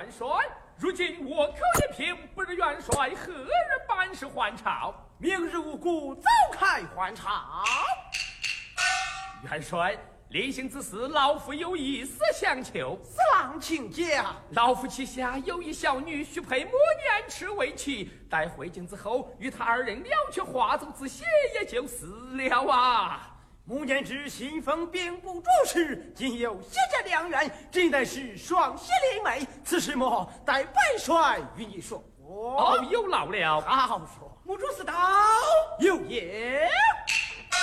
元帅，如今倭寇一平，不知元帅何日办事还朝？ 明日无故早开还朝。 元帅，临行之事，老夫有一事相求。 四郎请讲。 老夫旗下有一小女，许配穆念慈为妻。待回京之后，与他二人了却化奏之血，也就是了啊。 穆念之信奉兵部主事，今有谢家良缘，真乃是双喜临门。此事莫待本帅与你说。 哦，有劳了。 好说。穆主此道有言。